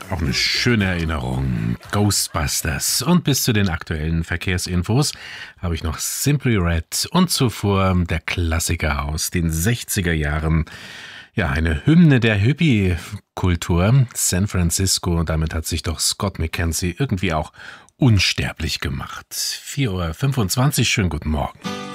Auch eine schöne Erinnerung. Ghostbusters. Und bis zu den aktuellen Verkehrsinfos habe ich noch Simply Red und zuvor der Klassiker aus den 60er Jahren. Ja, eine Hymne der Hippie-Kultur, San Francisco. Und damit hat sich doch Scott McKenzie irgendwie auch unsterblich gemacht. 4:25 Uhr, schönen guten Morgen.